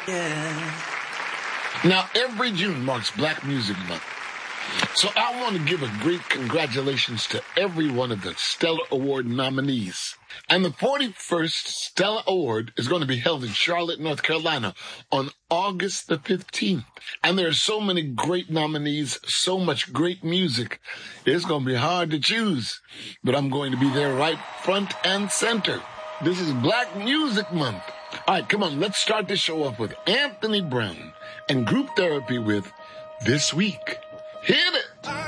Yeah. Now, every June marks Black Music Month. So I want to give a great congratulations to every one of the Stella Award nominees. And the 41st Stella Award is going to be held in Charlotte, North Carolina on August the 15th. And there are so many great nominees, so much great music. It's going to be hard to choose, but I'm going to be there right front and center. This is Black Music Month. All right, come on, let's start the show off with Anthony Brown and Group Therapy with This Week. Hit it!